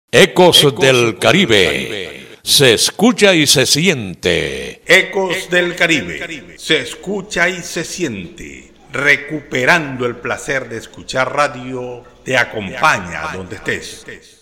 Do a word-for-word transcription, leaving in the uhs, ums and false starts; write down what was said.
Ecos, Ecos del, del Caribe. Caribe. Se escucha y se siente. Ecos, Ecos del, Caribe. del Caribe. Se escucha y se siente. Recuperando el placer de escuchar radio, te acompaña, te acompaña donde estés. Donde estés.